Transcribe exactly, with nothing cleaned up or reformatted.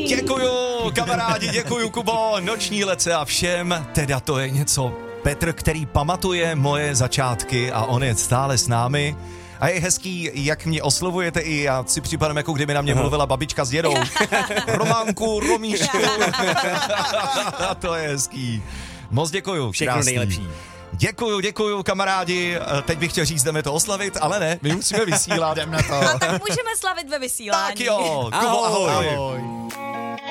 Děkuju, kamarádi, děkuju, Kubo, noční lece a všem, teda to je něco. Petr, který pamatuje moje začátky a on je stále s námi. A je hezký, jak mě oslovujete i já si připadám, jako kdyby na mě mluvila babička s dědou. Románku, Romíšku. A to je hezký. Moc děkuju. Všechno krásný. nejlepší. Děkuju, děkuju, kamarádi. Teď bych chtěl říct, jdeme to oslavit, ale ne, my musíme vysílat. Jdem na to. A tak můžeme slavit ve vysílání. Tak jo, Kubo, ahoj. Ahoj.